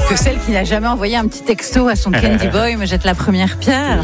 que celle qui n'a jamais envoyé un petit texto à son Candy Boy me jette la première pierre.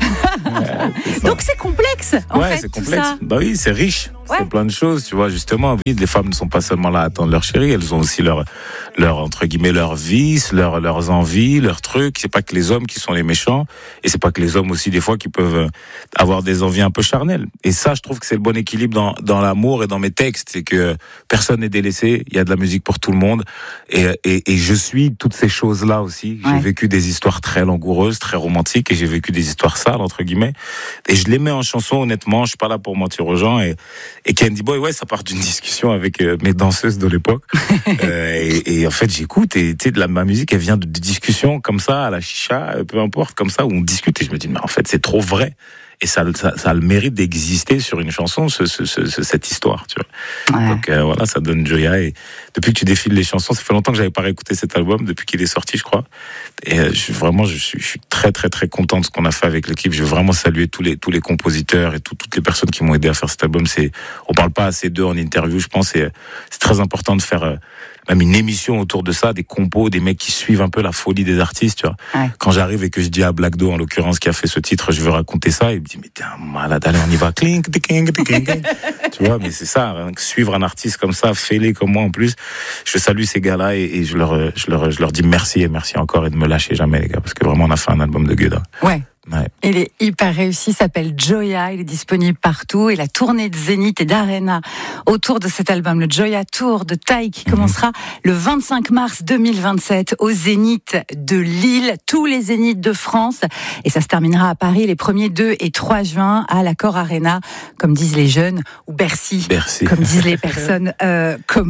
Donc c'est complexe, en fait, c'est tout complexe. ça. Bah oui, c'est riche. Ouais. C'est plein de choses, tu vois, justement. Oui, les femmes ne sont pas seulement là à attendre leur chéri, elles ont aussi leur entre guillemets, leurs vices, leurs envies, leurs trucs. C'est pas que les hommes qui sont les méchants, et c'est pas que les hommes aussi, des fois, qui peuvent avoir des envies un peu charnelles. Et ça, je trouve que c'est le bon équilibre dans l'amour et dans mes textes. C'est que personne n'est délaissé, il y a de la musique pour tout le monde. Et je suis toutes ces choses-là aussi. J'ai vécu des histoires très langoureuses, très romantiques, et j'ai vécu des histoires sales, entre guillemets. Et je les mets en chanson, honnêtement. Je suis pas là pour mentir aux gens. Et Candy Boy, ça part d'une discussion avec mes danseuses de l'époque. Et en fait, j'écoute, et tu sais, ma musique, elle vient de discussions comme ça, à la chicha, peu importe, comme ça, où on discute, et je me dis, mais en fait, c'est trop vrai. Et ça a le mérite d'exister sur une chanson, cette histoire, tu vois. Ouais. Donc voilà, ça donne Joya. Et depuis que tu défiles les chansons, ça fait longtemps que j'avais pas réécouté cet album, depuis qu'il est sorti, je crois. Et je suis très très très content de ce qu'on a fait avec l'équipe. Je veux vraiment saluer tous les compositeurs et toutes les personnes qui m'ont aidé à faire cet album. On parle pas assez d'eux en interview, je pense. Et c'est très important de faire même une émission autour de ça, des compos, des mecs qui suivent un peu la folie des artistes, tu vois. Ouais. Quand j'arrive et que je dis à Black Do, en l'occurrence, qui a fait ce titre, je veux raconter ça, il me dit, mais t'es un malade, allez, on y va, clink, clink, clink. Tu vois, mais c'est ça, suivre un artiste comme ça, fêlé comme moi en plus. Je salue ces gars-là, et je leur dis merci, et merci encore, et de me lâcher jamais, les gars, parce que vraiment, on a fait un album de gueudin. Ouais. Ouais. Il est hyper réussi, il s'appelle Joya, il est disponible partout, et la tournée de Zénith et d'Arena autour de cet album, le Joya Tour de Taï, qui commencera le 25 mars 2027 au Zénith de Lille, tous les Zéniths de France, et ça se terminera à Paris les 1er, 2 et 3 juin à l'Accor Arena, comme disent les jeunes, ou Bercy. Comme disent les personnes comme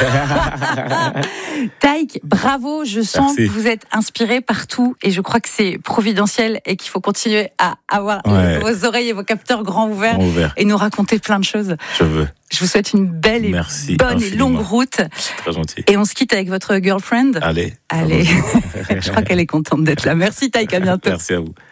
moi. Taïk, bravo, je sens que vous êtes inspiré partout, et je crois que c'est providentiel et qu'il faut continuer à avoir vos oreilles et vos capteurs grands ouverts et nous raconter plein de choses. Je veux. Je vous souhaite une belle et bonne et longue route. Très gentil. Et on se quitte avec votre girlfriend. Allez. Je crois qu'elle est contente d'être là. Merci Taïk, à bientôt. Merci à vous.